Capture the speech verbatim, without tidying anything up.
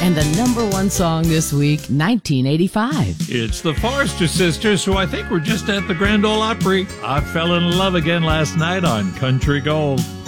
And the number one song this week, nineteen eighty-five. It's the Forrester Sisters, who I think were just at the Grand Ole Opry. I fell in love again last night on Country Gold.